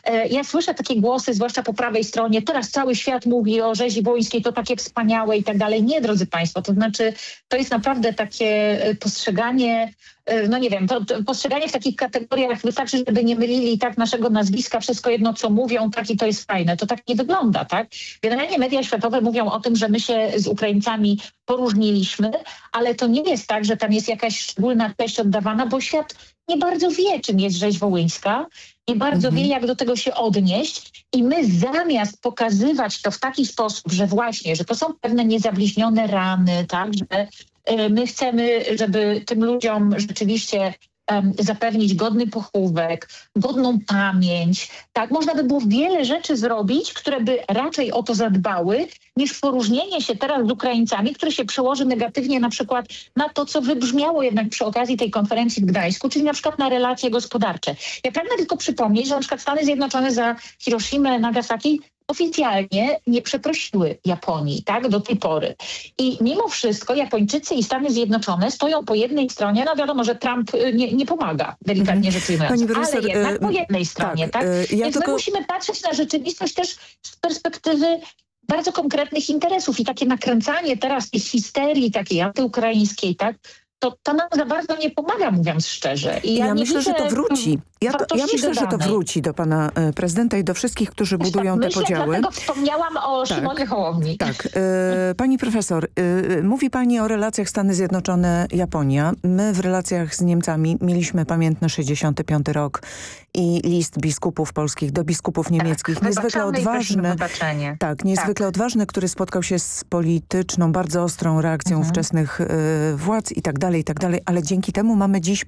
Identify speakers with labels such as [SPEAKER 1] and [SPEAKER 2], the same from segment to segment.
[SPEAKER 1] Ja słyszę takie głosy, zwłaszcza po prawej stronie, teraz cały świat mówi o rzezi wołyńskiej, to takie wspaniałe i tak dalej. Nie, drodzy państwo, to znaczy to jest naprawdę takie postrzeganie, no nie wiem, to postrzeganie w takich kategoriach, wystarczy, żeby nie mylili tak naszego nazwiska, wszystko jedno co mówią, tak i to jest fajne. To tak nie wygląda, tak? Generalnie media światowe mówią o tym, że my się z Ukraińcami poróżniliśmy, ale to nie jest tak, że tam jest jakaś szczególna cześć oddawana, bo świat nie bardzo wie, czym jest rzeź wołyńska, nie bardzo wie, jak do tego się odnieść i my zamiast pokazywać to w taki sposób, że właśnie, że to są pewne niezabliźnione rany, tak, że my chcemy, żeby tym ludziom rzeczywiście zapewnić godny pochówek, godną pamięć. Tak, można by było wiele rzeczy zrobić, które by raczej o to zadbały, niż poróżnienie się teraz z Ukraińcami, które się przełoży negatywnie na przykład na to, co wybrzmiało jednak przy okazji tej konferencji w Gdańsku, czyli na przykład na relacje gospodarcze. Ja pragnę tylko przypomnieć, że na przykład Stany Zjednoczone za Hiroshimę, Nagasaki oficjalnie nie przeprosiły Japonii, tak, do tej pory. I mimo wszystko Japończycy i Stany Zjednoczone stoją po jednej stronie, no wiadomo, że Trump nie pomaga, delikatnie rzecz ujmując, ale jednak po jednej stronie, tak? Więc my musimy patrzeć na rzeczywistość też z perspektywy bardzo konkretnych interesów i takie nakręcanie teraz tej histerii takiej antyukraińskiej, tak, to nam za bardzo nie pomaga, mówiąc szczerze. I
[SPEAKER 2] ja myślę, że to wróci. Ja myślę, że to wróci do pana prezydenta i do wszystkich, którzy budują te podziały.
[SPEAKER 1] Dlatego wspomniałam o Szymonie Hołowni.
[SPEAKER 2] Tak. Pani profesor, mówi pani o relacjach Stany Zjednoczone-Japonia. My w relacjach z Niemcami mieliśmy pamiętny 65 rok i list biskupów polskich do biskupów niemieckich. Niezwykle odważny. Tak, niezwykle odważny, który spotkał się z polityczną, bardzo ostrą reakcją ówczesnych władz i tak dalej, ale dzięki temu mamy dziś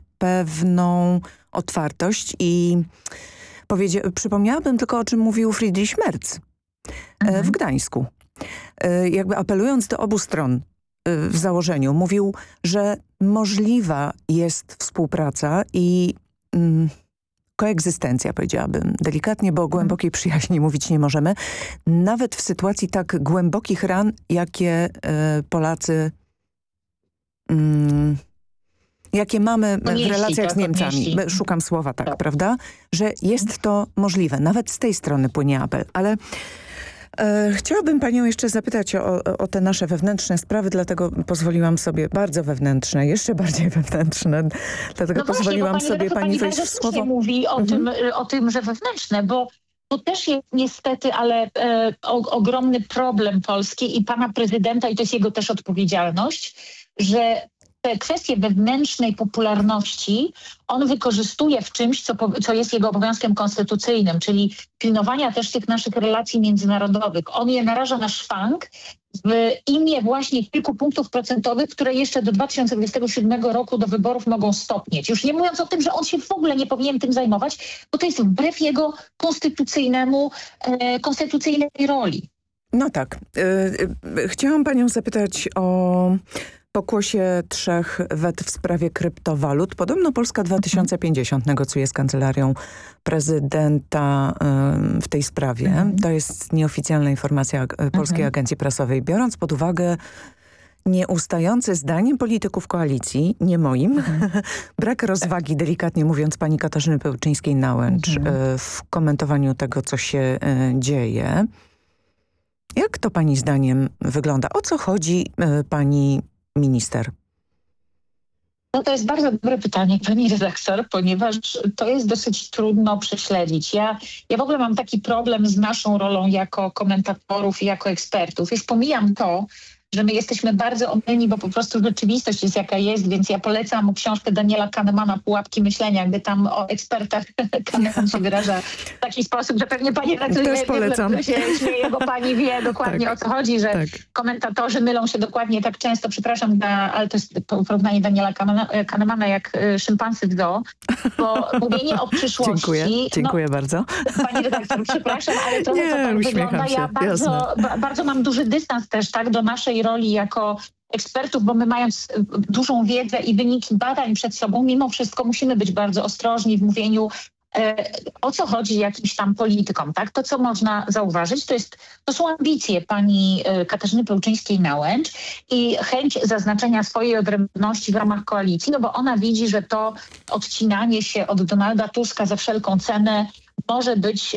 [SPEAKER 2] pewną otwartość i przypomniałabym tylko, o czym mówił Friedrich Merz w Gdańsku. Jakby apelując do obu stron w założeniu, mówił, że możliwa jest współpraca i koegzystencja, powiedziałabym delikatnie, bo o głębokiej przyjaźni mówić nie możemy. Nawet w sytuacji tak głębokich ran, jakie Polacy jakie mamy w relacjach z Niemcami. Szukam słowa, tak, prawda? Że jest to możliwe. Nawet z tej strony płynie apel. Ale chciałabym panią jeszcze zapytać o te nasze wewnętrzne sprawy, dlatego pozwoliłam sobie, bardzo wewnętrzne, jeszcze bardziej wewnętrzne, dlatego pozwoliłam sobie pani wejść w słowo.
[SPEAKER 1] Mówi o tym, że wewnętrzne, bo to też jest niestety, ale ogromny problem Polski i pana prezydenta, i to jest jego też odpowiedzialność, że te kwestie wewnętrznej popularności on wykorzystuje w czymś, co jest jego obowiązkiem konstytucyjnym, czyli pilnowania też tych naszych relacji międzynarodowych. On je naraża na szwank w imię właśnie kilku punktów procentowych, które jeszcze do 2027 roku do wyborów mogą stopnieć. Już nie mówiąc o tym, że on się w ogóle nie powinien tym zajmować, bo to jest wbrew jego konstytucyjnej roli.
[SPEAKER 2] No tak. Chciałam panią zapytać o pokłosie 3 wet w sprawie kryptowalut. Podobno Polska 2050 negocjuje z Kancelarią Prezydenta w tej sprawie. To jest nieoficjalna informacja Polskiej Agencji Prasowej. Biorąc pod uwagę nieustający zdaniem polityków koalicji, nie moim, brak rozwagi, delikatnie mówiąc, pani Katarzyny Pełczyńskiej-Nałęcz w komentowaniu tego, co się dzieje. Jak to pani zdaniem wygląda? O co chodzi pani minister?
[SPEAKER 1] No to jest bardzo dobre pytanie, pani redaktor, ponieważ to jest dosyć trudno prześledzić. Ja w ogóle mam taki problem z naszą rolą jako komentatorów i jako ekspertów. Już pomijam to, że my jesteśmy bardzo omylni, bo po prostu rzeczywistość jest jaka jest, więc ja polecam książkę Daniela Kahnemana Pułapki myślenia, gdy tam o ekspertach Kahneman się wyraża w taki sposób, że pewnie pani redaktor się śmieje, bo pani wie dokładnie o co chodzi, że komentatorzy mylą się dokładnie tak często, przepraszam, ale to jest porównanie Daniela Kahnemana jak szympansy w zoo, bo mówienie o przyszłości...
[SPEAKER 2] Dziękuję bardzo.
[SPEAKER 1] Pani redaktor, przepraszam, ale to tak wygląda. Ja bardzo mam duży dystans też tak do naszej roli jako ekspertów, bo my mając dużą wiedzę i wyniki badań przed sobą, mimo wszystko musimy być bardzo ostrożni w mówieniu o co chodzi jakimś tam politykom. Tak? To, co można zauważyć, to są ambicje pani Katarzyny Pełczyńskiej-Nałęcz i chęć zaznaczenia swojej odrębności w ramach koalicji, no bo ona widzi, że to odcinanie się od Donalda Tuska za wszelką cenę może być